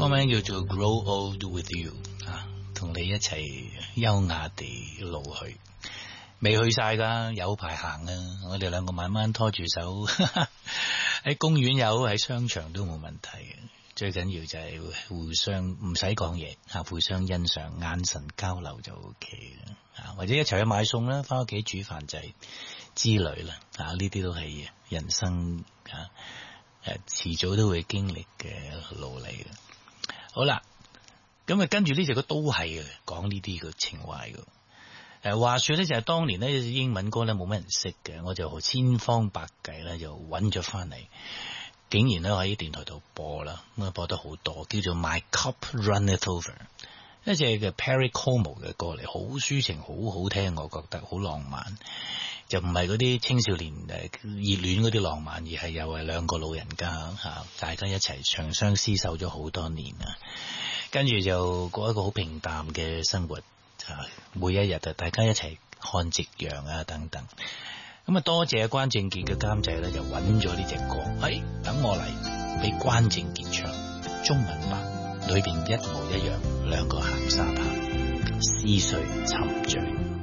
歌名叫做 Grow Old With You 啊，同你一齊優雅地老去，未去晒噶，有排行啊！我哋兩個慢慢拖住手，喺公園有，喺商場都冇問題嘅。最緊要就係互相唔使講嘢吓，互相欣賞，眼神交流就 OK 啦。或者一齊去買餸啦，翻屋企煮飯就係之類啦。呢啲都係人生遲早都會經歷嘅路嚟嘅。好啦，咁跟住呢隻歌都係講呢啲嘅情懷嘅。話說咧就係當年呢隻英文歌咧冇乜人識嘅，我就千方百計咧就揾咗翻嚟。竟然咧喺電台度播啦，咁啊播得好多，叫做 My Cup Runneth Over， 一隻嘅 Perry Como 嘅歌嚟，好抒情，好好聽，我覺得好浪漫，就唔係嗰啲青少年熱戀嗰啲浪漫，而係又係兩個老人家大家一齊長相廝守咗好多年啊，跟住就過一個好平淡嘅生活，每一日大家一齊看夕陽啊等等。咁啊，多謝關正傑嘅監製咧，就揾咗呢隻歌，等我嚟俾關正傑唱中文版，裏邊一模一樣，兩個行沙灘，思緒沉醉。